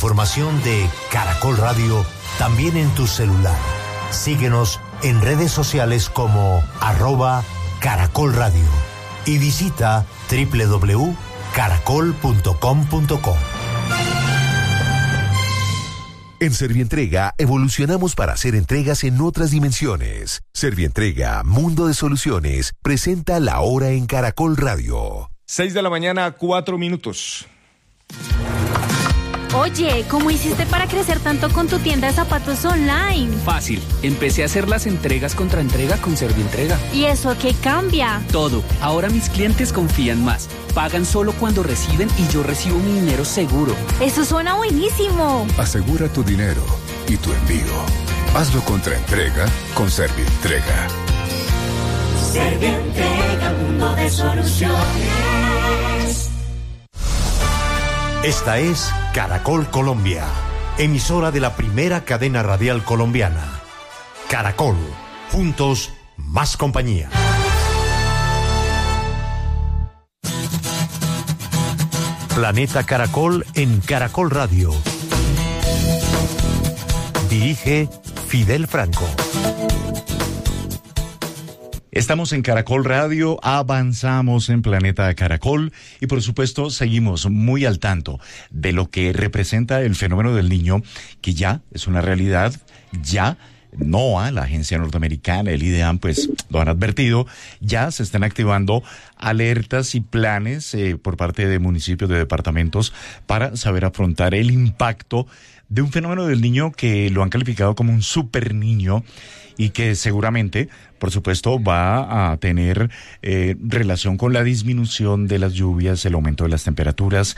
información de Caracol Radio también en tu celular. Síguenos en redes sociales como @Caracol Radio y visita www.caracol.com.co. En Servientrega evolucionamos para hacer entregas en otras dimensiones. Servientrega, Mundo de Soluciones, presenta La Hora en Caracol Radio. 6:04 a.m. Oye, ¿cómo hiciste para crecer tanto con tu tienda de zapatos online? Fácil, empecé a hacer las entregas contra entrega con Servientrega. ¿Y eso qué cambia? Todo, ahora mis clientes confían más. Pagan solo cuando reciben y yo recibo mi dinero seguro. ¡Eso suena buenísimo! Asegura tu dinero y tu envío. Hazlo contra entrega con Servientrega. Servientrega, Mundo de Soluciones. Esta es Caracol Colombia, emisora de la primera cadena radial colombiana. Caracol, juntos, más compañía. Planeta Caracol en Caracol Radio. Dirige Fidel Franco. Estamos en Caracol Radio, avanzamos en Planeta Caracol y por supuesto seguimos muy al tanto de lo que representa el fenómeno del niño, que ya es una realidad, ya NOAA, la agencia norteamericana, el IDEAM, pues lo han advertido, ya se están activando alertas y planes por parte de municipios, de departamentos, para saber afrontar el impacto de un fenómeno del niño que lo han calificado como un super niño y que seguramente, por supuesto, va a tener relación con la disminución de las lluvias, el aumento de las temperaturas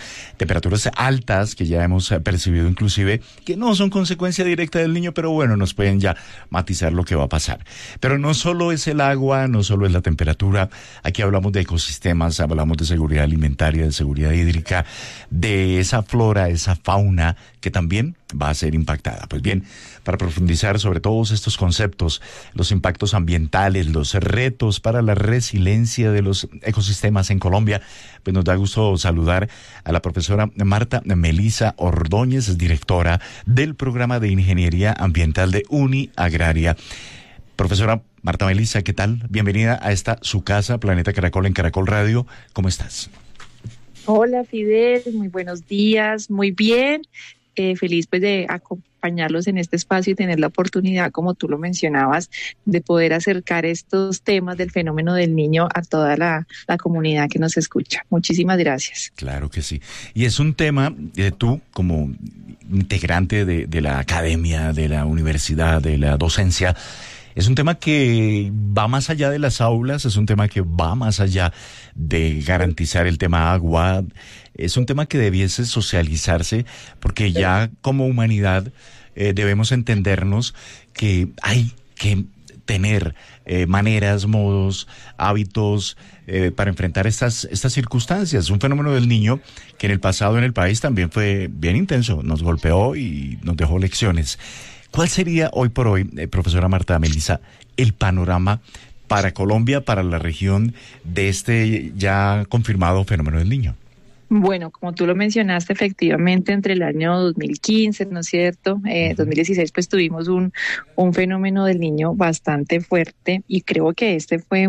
altas que ya hemos percibido inclusive, que no son consecuencia directa del niño, pero bueno, nos pueden ya matizar lo que va a pasar. Pero no solo es el agua, no solo es la temperatura, aquí hablamos de ecosistemas, hablamos de seguridad alimentaria, de seguridad hídrica, de esa flora, esa fauna que también va a ser impactada. Pues bien, para profundizar sobre todos estos conceptos, los impactos ambientales, los retos para la resiliencia de los ecosistemas en Colombia, pues nos da gusto saludar a la profesora Marta Melisa Ordóñez, es directora del programa de Ingeniería Ambiental de UniAgraria. Profesora Marta Melisa, ¿qué tal? Bienvenida a esta su casa, Planeta Caracol en Caracol Radio. ¿Cómo estás? Hola Fidel, muy buenos días, muy bien. Feliz pues de acompañarlos en este espacio y tener la oportunidad, como tú lo mencionabas, de poder acercar estos temas del fenómeno del niño a toda la comunidad que nos escucha. Muchísimas gracias. Claro que sí. Y es un tema, tú como integrante de la academia, de la universidad, de la docencia, es un tema que va más allá de las aulas, es un tema que va más allá de garantizar el tema agua, es un tema que debiese socializarse, porque ya como humanidad debemos entendernos que hay que tener maneras, modos, hábitos para enfrentar estas circunstancias. Un fenómeno del niño que en el pasado en el país también fue bien intenso, nos golpeó y nos dejó lecciones. ¿Cuál sería hoy por hoy, profesora Marta Melisa, el panorama para Colombia, para la región de este ya confirmado fenómeno del niño? Bueno, como tú lo mencionaste, efectivamente, entre el año 2015, ¿no es cierto? 2016, pues tuvimos un fenómeno del niño bastante fuerte y creo que este fue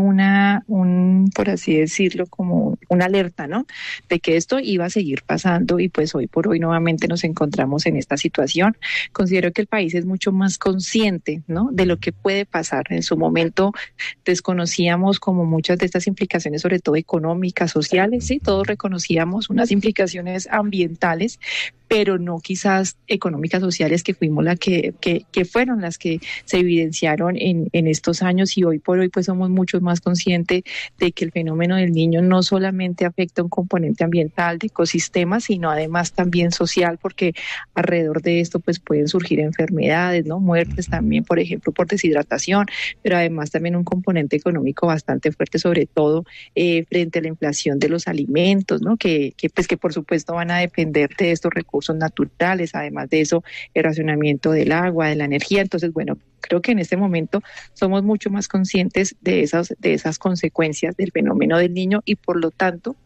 por así decirlo, como una alerta, ¿no? De que esto iba a seguir pasando y pues hoy por hoy nuevamente nos encontramos en esta situación. Considero que el país es mucho más consciente, ¿no? De lo que puede pasar. En su momento desconocíamos como muchas de estas implicaciones, sobre todo económicas, sociales, ¿sí? Todos reconocíamos unas implicaciones ambientales, pero no quizás económicas, sociales, que fuimos que fueron las que se evidenciaron en estos años, y hoy por hoy pues somos mucho más conscientes de que el fenómeno del niño no solamente afecta un componente ambiental de ecosistemas, sino además también social, porque alrededor de esto pues pueden surgir enfermedades, ¿no? Muertes también, por ejemplo, por deshidratación, pero además también un componente económico bastante fuerte, sobre todo frente a la inflación de los alimentos, ¿no? Que por supuesto van a depender de estos recursos naturales, además de eso, el racionamiento del agua, de la energía. Entonces, bueno, creo que en este momento somos mucho más conscientes de esas consecuencias del fenómeno del niño, y por lo tanto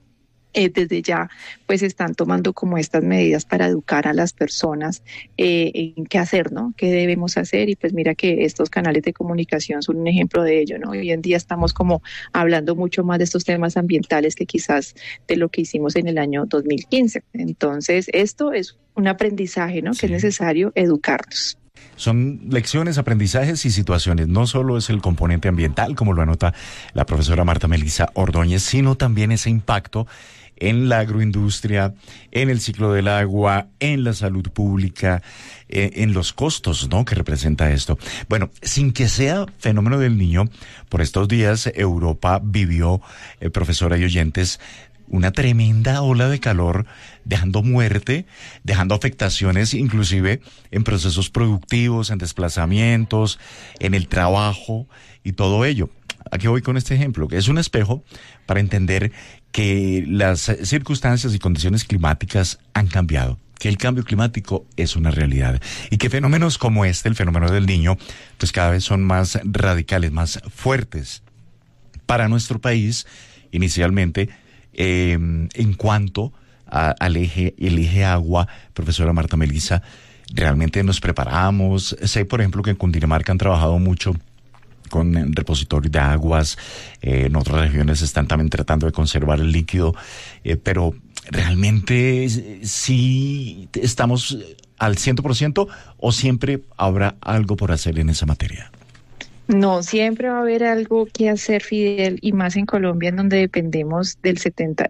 desde ya pues están tomando como estas medidas para educar a las personas en qué hacer, ¿no? Qué debemos hacer, y pues mira que estos canales de comunicación son un ejemplo de ello, ¿no? Hoy en día estamos como hablando mucho más de estos temas ambientales que quizás de lo que hicimos en el año 2015. Entonces, esto es un aprendizaje, ¿no? Sí. Que es necesario educarnos. Son lecciones, aprendizajes y situaciones. No solo es el componente ambiental, como lo anota la profesora Marta Melisa Ordóñez, sino también ese impacto en la agroindustria, en el ciclo del agua, en la salud pública, en los costos, ¿no?, que representa esto. Bueno, sin que sea fenómeno del Niño, por estos días Europa vivió, profesora y oyentes, una tremenda ola de calor, dejando muerte, dejando afectaciones inclusive en procesos productivos, en desplazamientos, en el trabajo y todo ello. ¿A qué voy con este ejemplo? Que es un espejo para entender que las circunstancias y condiciones climáticas han cambiado, que el cambio climático es una realidad y que fenómenos como el fenómeno del Niño, pues cada vez son más radicales, más fuertes para nuestro país, inicialmente. En cuanto el eje agua, profesora Marta Melisa, realmente nos preparamos. Sé, por ejemplo, que en Cundinamarca han trabajado mucho con repositorios de aguas, en otras regiones están también tratando de conservar el líquido, pero realmente sí estamos al 100% o siempre habrá algo por hacer en esa materia. No, siempre va a haber algo que hacer, Fidel, y más en Colombia, en donde dependemos del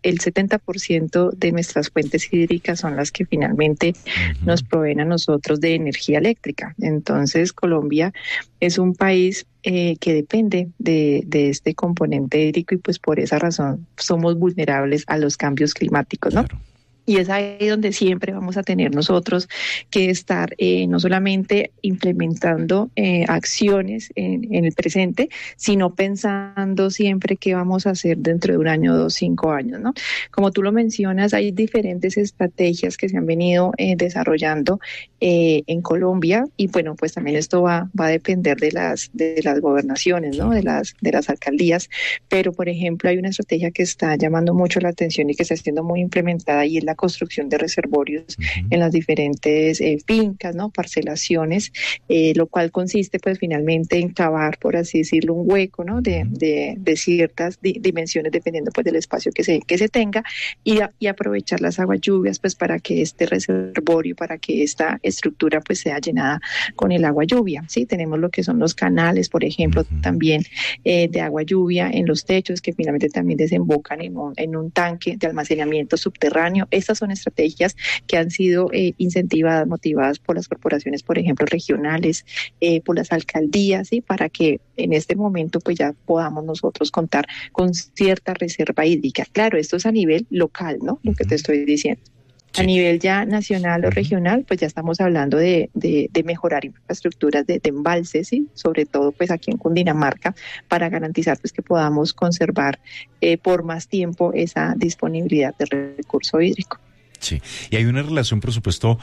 70% de nuestras fuentes hídricas son las que finalmente nos proveen a nosotros de energía eléctrica. Entonces, Colombia es un país que depende de este componente hídrico, y pues por esa razón somos vulnerables a los cambios climáticos, ¿no? Claro. Y es ahí donde siempre vamos a tener nosotros que estar no solamente implementando acciones en el presente, sino pensando siempre qué vamos a hacer dentro de 1 año, 2, 5 años, ¿no? Como tú lo mencionas, hay diferentes estrategias que se han venido desarrollando en Colombia, y bueno, pues también esto va a depender de las gobernaciones, ¿no? De las alcaldías, pero por ejemplo hay una estrategia que está llamando mucho la atención y que está siendo muy implementada, y es la construcción de reservorios en las diferentes fincas, ¿no? Parcelaciones, lo cual consiste pues finalmente en cavar, por así decirlo, un hueco, ¿no? de ciertas dimensiones dependiendo pues del espacio que se tenga, y aprovechar las aguas lluvias pues para que este reservorio, para que esta estructura pues sea llenada con el agua lluvia, ¿sí? Tenemos lo que son los canales, por ejemplo, también de agua lluvia en los techos, que finalmente también desembocan en un tanque de almacenamiento subterráneo. Estas son estrategias que han sido incentivadas, motivadas por las corporaciones, por ejemplo, regionales, por las alcaldías, ¿sí? Para que en este momento pues ya podamos nosotros contar con cierta reserva hídrica. Claro, esto es a nivel local, ¿no? Lo que te estoy diciendo. Sí. A nivel ya nacional o regional, pues ya estamos hablando de mejorar infraestructuras de embalses, ¿sí? Sobre todo pues aquí en Cundinamarca, para garantizar pues que podamos conservar por más tiempo esa disponibilidad de recurso hídrico. Sí, y hay una relación, por supuesto,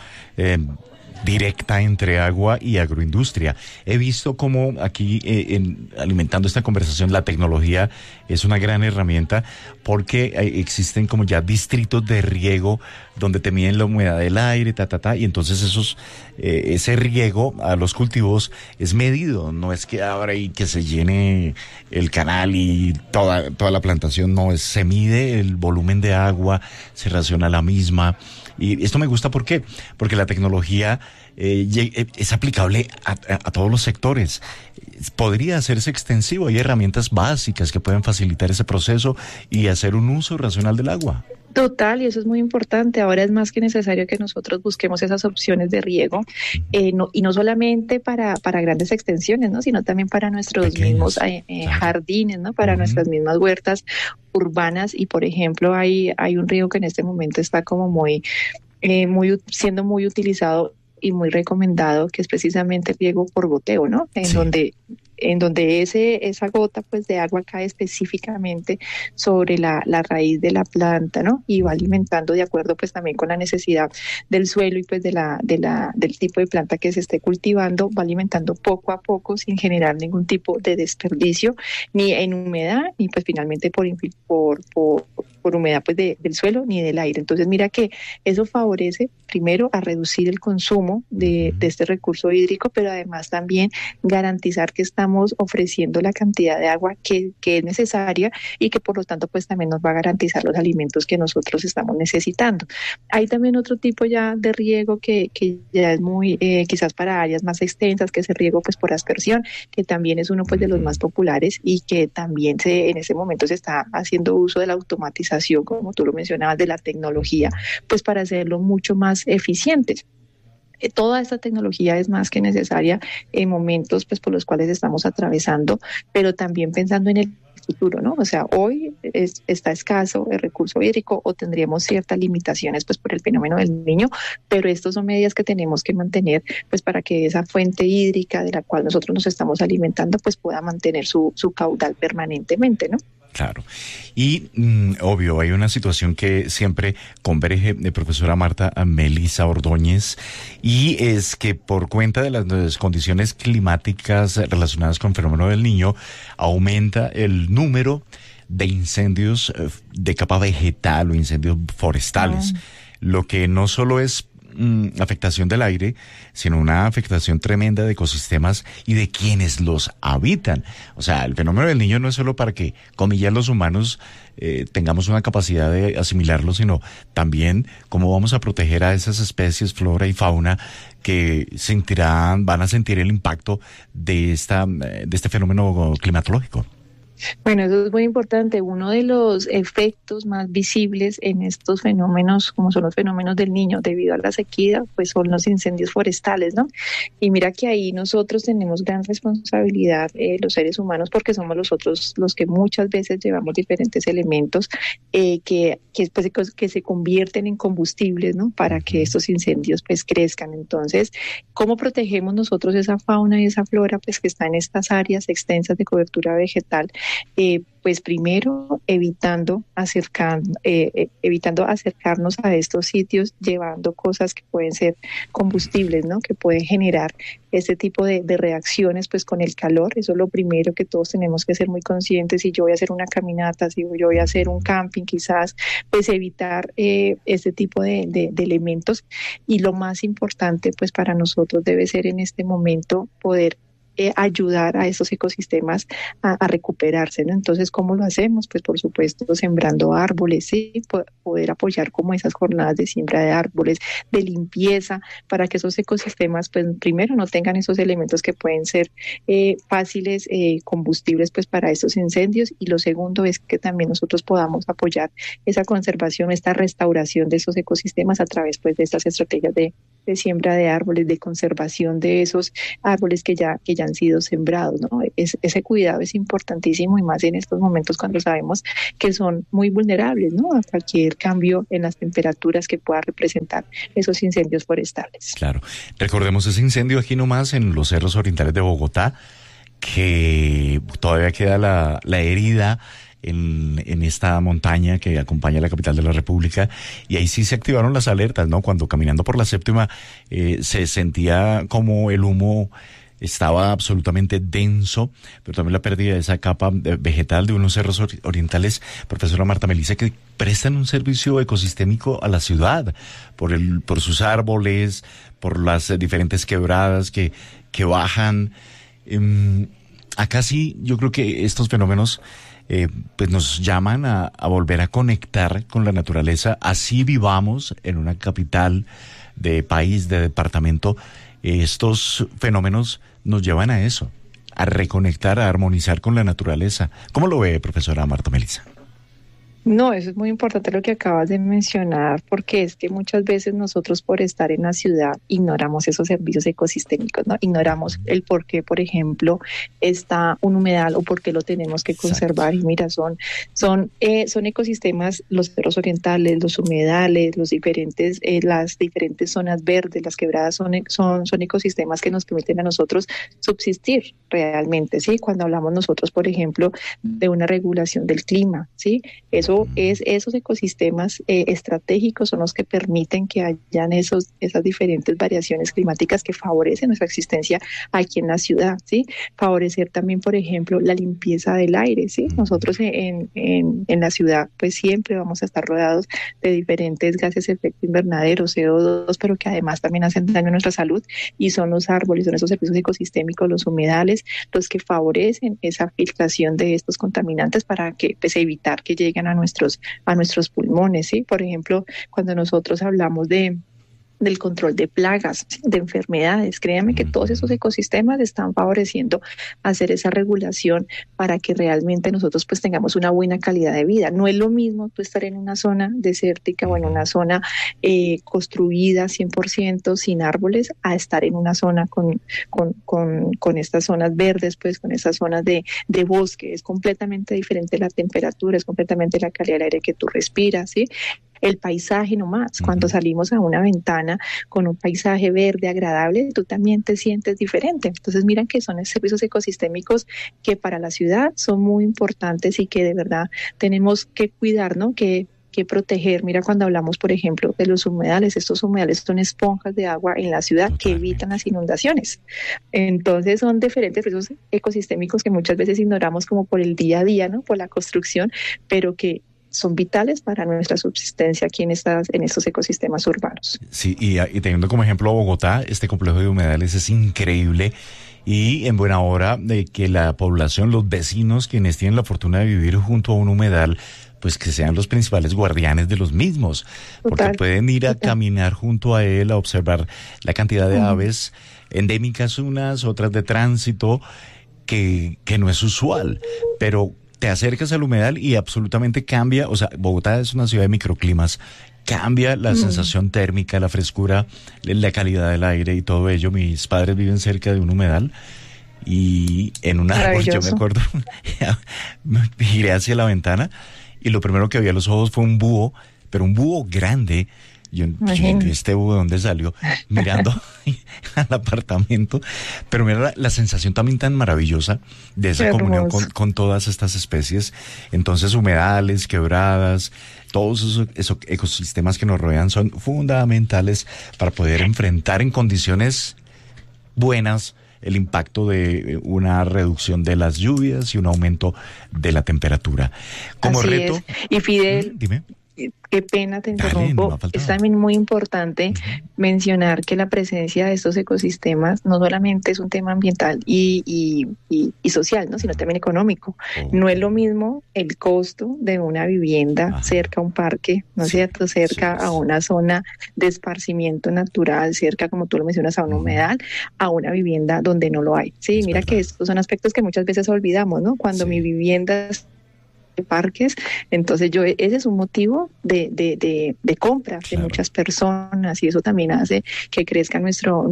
directa entre agua y agroindustria. He visto cómo aquí, alimentando esta conversación, la tecnología es una gran herramienta, porque existen como ya distritos de riego donde te miden la humedad del aire, y entonces ese riego a los cultivos es medido. No es que abra y que se llene el canal y toda la plantación, no, se mide el volumen de agua, se raciona la misma. Y esto me gusta, ¿por qué? Porque la tecnología es aplicable a todos los sectores. Podría hacerse extensivo. Hay herramientas básicas que pueden facilitar ese proceso y hacer un uso racional del agua. Total, y eso es muy importante. Ahora es más que necesario que nosotros busquemos esas opciones de riego, y no solamente para grandes extensiones, ¿no? Sino también para nuestros mismos jardines, ¿no? Para nuestras mismas huertas urbanas. Y por ejemplo, hay un riego que en este momento está como siendo muy utilizado y muy recomendado, que es precisamente el riego por goteo, ¿no? En donde esa gota pues de agua cae específicamente sobre la raíz de la planta, ¿no? Y va alimentando de acuerdo pues también con la necesidad del suelo y pues del tipo de planta que se esté cultivando, va alimentando poco a poco sin generar ningún tipo de desperdicio, ni en humedad, ni pues finalmente por por humedad pues del suelo ni del aire. Entonces mira que eso favorece primero a reducir el consumo de este recurso hídrico, pero además también garantizar que estamos ofreciendo la cantidad de agua que es necesaria y que por lo tanto pues también nos va a garantizar los alimentos que nosotros estamos necesitando. Hay también otro tipo ya de riego que ya es muy quizás para áreas más extensas, que es el riego pues por aspersión, que también es uno pues de los más populares y que también en ese momento se está haciendo uso de la automatización, como tú lo mencionabas, de la tecnología, pues para hacerlo mucho más eficientes. Toda esta tecnología es más que necesaria en momentos pues por los cuales estamos atravesando, pero también pensando en el futuro, ¿no? O sea, hoy está escaso el recurso hídrico o tendríamos ciertas limitaciones pues por el fenómeno del Niño, pero estas son medidas que tenemos que mantener pues para que esa fuente hídrica de la cual nosotros nos estamos alimentando pues pueda mantener su caudal permanentemente, ¿no? Claro. Y obvio, hay una situación que siempre converge de profesora Marta Melisa Ordóñez, y es que por cuenta de las condiciones climáticas relacionadas con el fenómeno del Niño, aumenta el número de incendios de capa vegetal o incendios forestales, lo que no solo es afectación del aire, sino una afectación tremenda de ecosistemas y de quienes los habitan. O sea, el fenómeno del Niño no es solo para que, comillas, los humanos tengamos una capacidad de asimilarlo, sino también cómo vamos a proteger a esas especies, flora y fauna, que van a sentir el impacto de este fenómeno climatológico. Bueno, eso es muy importante. Uno de los efectos más visibles en estos fenómenos, como son los fenómenos del Niño, debido a la sequía, pues son los incendios forestales, ¿no? Y mira que ahí nosotros tenemos gran responsabilidad, los seres humanos, porque somos nosotros los que muchas veces llevamos diferentes elementos que se convierten en combustibles, ¿no? Para que estos incendios pues crezcan. Entonces, ¿cómo protegemos nosotros esa fauna y esa flora pues que está en estas áreas extensas de cobertura vegetal? Pues primero evitando acercarnos a estos sitios, llevando cosas que pueden ser combustibles, ¿no? Que pueden generar este tipo de reacciones pues con el calor. Eso es lo primero que todos tenemos que ser muy conscientes. Si yo voy a hacer una caminata, si yo voy a hacer un camping quizás, pues evitar este tipo de elementos. Y lo más importante pues para nosotros debe ser en este momento poder ayudar a estos ecosistemas a recuperarse, ¿no? Entonces, ¿cómo lo hacemos? Pues por supuesto sembrando árboles, sí, poder apoyar como esas jornadas de siembra de árboles, de limpieza, para que esos ecosistemas pues primero no tengan esos elementos que pueden ser fáciles combustibles pues para estos incendios, y lo segundo es que también nosotros podamos apoyar esa conservación, esta restauración de esos ecosistemas a través pues de estas estrategias de siembra de árboles, de conservación de esos árboles que ya han sido sembrados, ¿no? Ese cuidado es importantísimo, y más en estos momentos cuando sabemos que son muy vulnerables, ¿no? A cualquier cambio en las temperaturas que pueda representar esos incendios forestales. Claro. Recordemos ese incendio aquí nomás en los cerros orientales de Bogotá, que todavía queda la herida en esta montaña que acompaña a la capital de la República, y ahí sí se activaron las alertas, ¿no? Cuando caminando por la séptima se sentía como el humo estaba absolutamente denso, pero también la pérdida de esa capa vegetal de unos cerros orientales, profesora Marta Melisa, que prestan un servicio ecosistémico a la ciudad por sus árboles, por las diferentes quebradas que bajan. Acá sí, yo creo que estos fenómenos pues nos llaman a volver a conectar con la naturaleza, así vivamos en una capital de país, de departamento. Estos fenómenos nos llevan a eso, a reconectar, a armonizar con la naturaleza. ¿Cómo lo ve, profesora Marta Melisa? No, eso es muy importante lo que acabas de mencionar, porque es que muchas veces nosotros por estar en la ciudad ignoramos esos servicios ecosistémicos, ¿no? Ignoramos el por qué, por ejemplo, está un humedal o por qué lo tenemos que conservar. Exacto. Y mira, son ecosistemas, los cerros orientales, los humedales, las diferentes zonas verdes, las quebradas son ecosistemas que nos permiten a nosotros subsistir realmente, ¿sí? Cuando hablamos nosotros, por ejemplo, de una regulación del clima, ¿sí? Eso eso es, esos ecosistemas estratégicos son los que permiten que hayan esas diferentes variaciones climáticas que favorecen nuestra existencia aquí en la ciudad, ¿sí? Favorecer también, por ejemplo, la limpieza del aire, ¿sí? Nosotros en la ciudad pues siempre vamos a estar rodeados de diferentes gases de efecto invernadero, CO2, pero que además también hacen daño a nuestra salud, y son los árboles, son esos servicios ecosistémicos, los humedales, los que favorecen esa filtración de estos contaminantes para que pues evitar que lleguen a nuestros pulmones, ¿sí? Por ejemplo, cuando nosotros hablamos del control de plagas, de enfermedades, créanme que todos esos ecosistemas están favoreciendo hacer esa regulación para que realmente nosotros pues tengamos una buena calidad de vida. No es lo mismo tú estar en una zona desértica o en una zona construida 100% sin árboles, a estar en una zona con estas zonas verdes, pues con estas zonas de bosque. Es completamente diferente la temperatura, es completamente la calidad del aire que tú respiras, ¿sí? El paisaje nomás, cuando salimos a una ventana con un paisaje verde agradable, tú también te sientes diferente. Entonces miran que son servicios ecosistémicos que para la ciudad son muy importantes y que de verdad tenemos que cuidar, ¿no? Que proteger. Mira, cuando hablamos, por ejemplo, de los humedales, estos humedales son esponjas de agua en la ciudad que evitan las inundaciones. Entonces son diferentes servicios ecosistémicos que muchas veces ignoramos como por el día a día, ¿no? Por la construcción, pero que son vitales para nuestra subsistencia aquí en estos ecosistemas urbanos. Sí, y teniendo como ejemplo Bogotá, este complejo de humedales es increíble, y en buena hora de que la población, los vecinos, quienes tienen la fortuna de vivir junto a un humedal, pues que sean los principales guardianes de los mismos, porque pueden ir a caminar junto a él, a observar la cantidad de aves endémicas, unas, otras de tránsito, que no es usual, pero te acercas al humedal y absolutamente cambia. O sea, Bogotá es una ciudad de microclimas, cambia la sensación térmica, la frescura, la calidad del aire y todo ello. Mis padres viven cerca de un humedal y en un árbol, yo me acuerdo, me giré hacia la ventana y lo primero que vi a los ojos fue un búho, pero un búho grande. Yo, ¿este búho de dónde salió? Mirando al apartamento. Pero mira la sensación también tan maravillosa de esa comunión con todas estas especies. Entonces, humedales, quebradas, todos esos ecosistemas que nos rodean son fundamentales para poder enfrentar en condiciones buenas el impacto de una reducción de las lluvias y un aumento de la temperatura. Como así reto... es. Y Fidel... Dime. Qué pena, te interrumpo. Es también muy importante mencionar que la presencia de estos ecosistemas no solamente es un tema ambiental y social, ¿no? Sino también económico. No es lo mismo el costo de una vivienda cerca a un parque, ¿no es cierto? Cerca a una zona de esparcimiento natural, cerca, como tú lo mencionas, a un humedal, a una vivienda donde no lo hay. Sí, mira que estos son aspectos que muchas veces olvidamos, ¿no? Cuando mi vivienda de parques, entonces ese es un motivo de compra de muchas personas, y eso también hace que crezca nuestro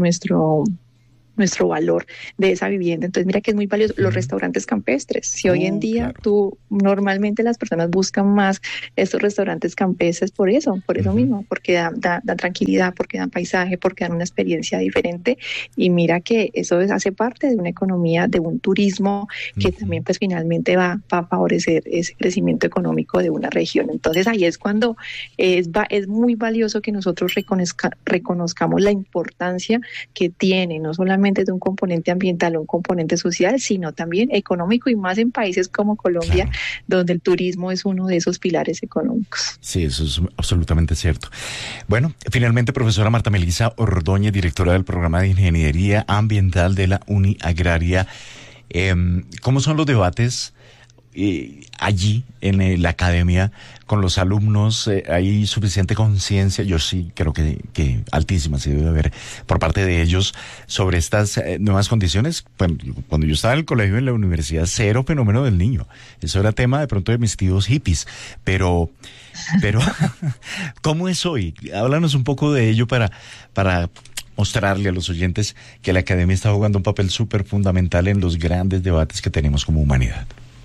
valor de esa vivienda. Entonces mira que es muy valioso los restaurantes campestres. Si hoy en día normalmente las personas buscan más estos restaurantes campestres por eso mismo, porque dan tranquilidad, porque dan paisaje, porque dan una experiencia diferente, y mira que eso hace parte de una economía, de un turismo que también pues finalmente va a favorecer ese crecimiento económico de una región. Entonces ahí es cuando es muy valioso que nosotros reconozcamos la importancia que tiene, no solamente de un componente ambiental o un componente social, sino también económico, y más en países como Colombia, donde el turismo es uno de esos pilares económicos. Sí, eso es absolutamente cierto. Bueno, finalmente, profesora Marta Melisa Ordóñez, directora del programa de Ingeniería Ambiental de la Uniagraria, ¿cómo son los debates allí en la academia con los alumnos? ¿Hay suficiente conciencia? Yo sí creo que altísima se debe haber por parte de ellos sobre estas nuevas condiciones. Bueno, cuando yo estaba en el colegio, en la universidad, cero fenómeno del niño. Eso era tema de pronto de mis tíos hippies, pero ¿cómo es hoy? Háblanos un poco de ello para mostrarle a los oyentes que la academia está jugando un papel súper fundamental en los grandes debates que tenemos como humanidad.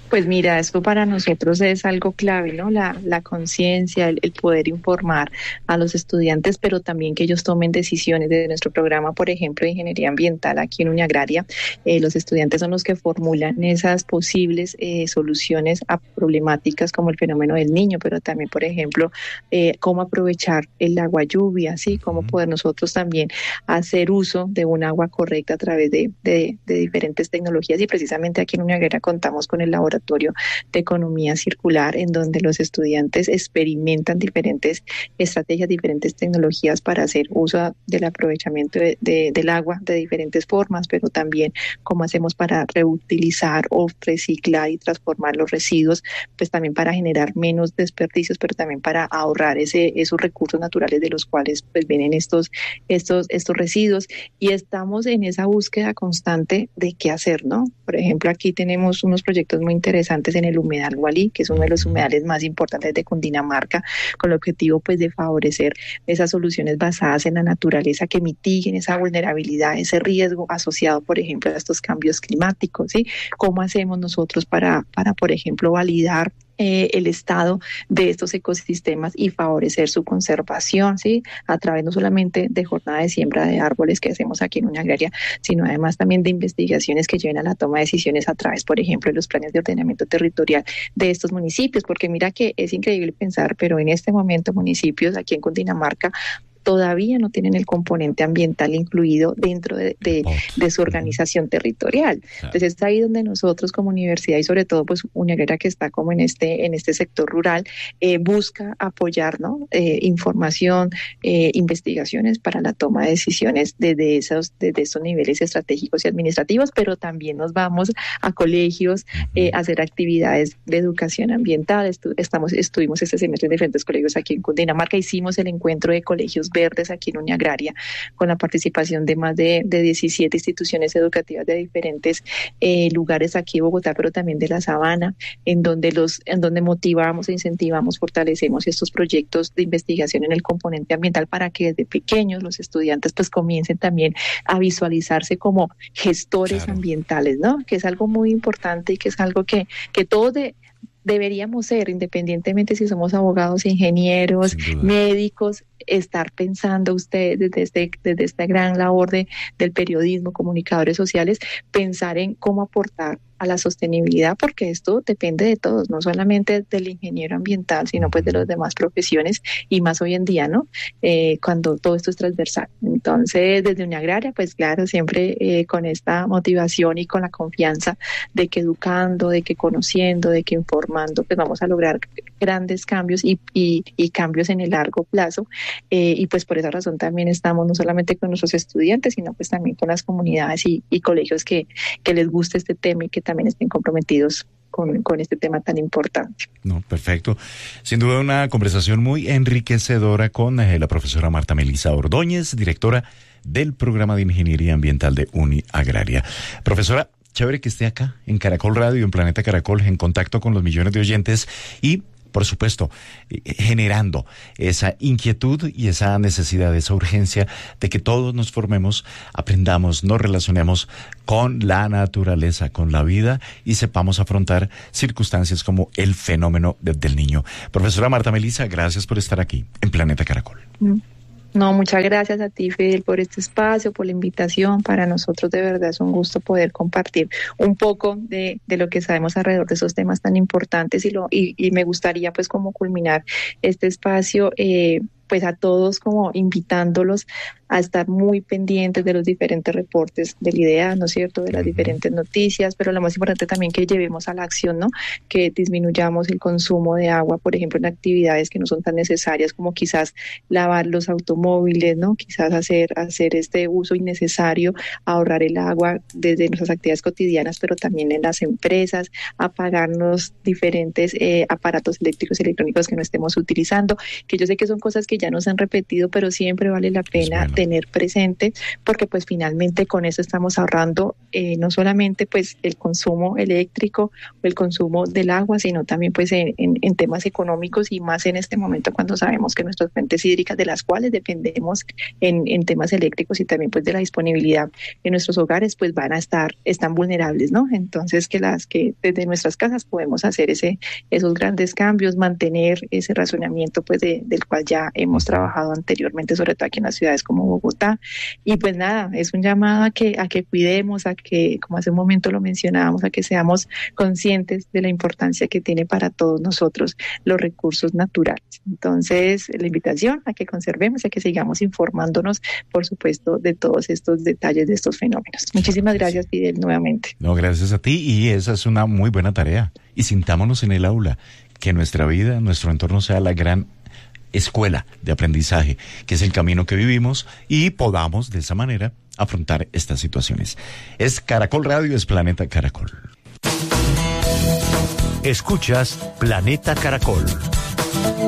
Pues mira, esto para nosotros es algo clave, ¿no? La conciencia, el poder informar a los estudiantes, pero también que ellos tomen decisiones. De nuestro programa, por ejemplo, de Ingeniería Ambiental aquí en Uniagraria, los estudiantes son los que formulan esas posibles soluciones a problemáticas como el fenómeno del niño, pero también, por ejemplo, cómo aprovechar el agua lluvia, ¿sí? Cómo poder nosotros también hacer uso de un agua correcta a través de diferentes tecnologías. Y precisamente aquí en Uniagraria contamos con el laboratorio de economía circular, en donde los estudiantes experimentan diferentes estrategias, diferentes tecnologías para hacer uso del aprovechamiento del agua de diferentes formas, pero también cómo hacemos para reutilizar o reciclar y transformar los residuos, pues también para generar menos desperdicios, pero también para ahorrar esos recursos naturales de los cuales pues vienen estos residuos. Y estamos en esa búsqueda constante de qué hacer, ¿no? Por ejemplo, aquí tenemos unos proyectos muy interesantes en el humedal Gualí, que es uno de los humedales más importantes de Cundinamarca, con el objetivo pues de favorecer esas soluciones basadas en la naturaleza que mitiguen esa vulnerabilidad, ese riesgo asociado, por ejemplo, a estos cambios climáticos, ¿sí? ¿Cómo hacemos nosotros para por ejemplo, validar el estado de estos ecosistemas y favorecer su conservación, ¿sí? A través no solamente de jornada de siembra de árboles que hacemos aquí en Uniagraria, sino además también de investigaciones que lleven a la toma de decisiones a través, por ejemplo, de los planes de ordenamiento territorial de estos municipios, porque mira que es increíble pensar, pero en este momento municipios aquí en Cundinamarca todavía no tienen el componente ambiental incluido dentro de su organización territorial. Entonces es ahí donde nosotros como universidad y sobre todo pues Uniagraria, que está como en este sector rural, busca apoyar, ¿no? Información, investigaciones para la toma de decisiones desde estos niveles estratégicos y administrativos, pero también nos vamos a colegios a hacer actividades de educación ambiental. Estuvimos este semestre en diferentes colegios aquí en Cundinamarca, hicimos el encuentro de colegios verdes aquí en Uniagraria, con la participación de más de 17 instituciones educativas de diferentes lugares aquí en Bogotá, pero también de la Sabana, en donde motivamos e incentivamos, fortalecemos estos proyectos de investigación en el componente ambiental para que desde pequeños los estudiantes pues comiencen también a visualizarse como gestores ambientales, ¿no? Que es algo muy importante y que es algo que todos deberíamos ser, independientemente si somos abogados, ingenieros, médicos, estar pensando ustedes desde esta gran labor del periodismo, comunicadores sociales, pensar en cómo aportar a la sostenibilidad, porque esto depende de todos, no solamente del ingeniero ambiental, sino pues de las demás profesiones y más hoy en día, ¿no? Cuando todo esto es transversal. Entonces, desde Uniagraria, pues claro, siempre con esta motivación y con la confianza de que educando, de que conociendo, de que informando, pues vamos a lograr grandes cambios y cambios en el largo plazo. Y pues por esa razón también estamos no solamente con nuestros estudiantes, sino pues también con las comunidades y colegios que les guste este tema y que también estén comprometidos con este tema tan importante. No, perfecto. Sin duda una conversación muy enriquecedora con la profesora Marta Melisa Ordóñez, directora del programa de Ingeniería Ambiental de Uniagraria. Profesora, chévere que esté acá en Caracol Radio, en Planeta Caracol, en contacto con los millones de oyentes y por supuesto, generando esa inquietud y esa necesidad, esa urgencia de que todos nos formemos, aprendamos, nos relacionemos con la naturaleza, con la vida y sepamos afrontar circunstancias como el fenómeno del niño. Profesora Marta Melisa, gracias por estar aquí en Planeta Caracol. No, muchas gracias a ti, Fidel, por este espacio, por la invitación. Para nosotros de verdad es un gusto poder compartir un poco de lo que sabemos alrededor de esos temas tan importantes y me gustaría pues como culminar este espacio pues a todos como invitándolos a estar muy pendientes de los diferentes reportes del IDEA, ¿no es cierto?, de las diferentes noticias, pero lo más importante también que llevemos a la acción, ¿no?, que disminuyamos el consumo de agua, por ejemplo, en actividades que no son tan necesarias como quizás lavar los automóviles, ¿no?, quizás hacer este uso innecesario, ahorrar el agua desde nuestras actividades cotidianas, pero también en las empresas, apagarnos diferentes aparatos eléctricos y electrónicos que no estemos utilizando, que yo sé que son cosas que que ya nos han repetido, pero siempre vale la pena tener presente, porque pues finalmente con eso estamos ahorrando no solamente pues el consumo eléctrico o el consumo del agua, sino también pues en temas económicos, y más en este momento cuando sabemos que nuestras fuentes hídricas, de las cuales dependemos en temas eléctricos y también pues de la disponibilidad en nuestros hogares, pues están vulnerables, ¿no? Entonces que desde nuestras casas podemos hacer esos grandes cambios, mantener ese razonamiento pues del cual ya hemos trabajado anteriormente, sobre todo aquí en las ciudades como Bogotá. Y pues nada, es un llamado a que cuidemos, a que, como hace un momento lo mencionábamos, a que seamos conscientes de la importancia que tiene para todos nosotros los recursos naturales. Entonces, la invitación a que conservemos, a que sigamos informándonos, por supuesto, de todos estos detalles de estos fenómenos. Muchísimas gracias, Fidel, nuevamente. No, gracias a ti, y esa es una muy buena tarea. Y sintámonos en el aula, que nuestra vida, nuestro entorno sea la gran escuela de aprendizaje, que es el camino que vivimos, y podamos de esa manera afrontar estas situaciones. Es Caracol Radio, es Planeta Caracol. Escuchas Planeta Caracol.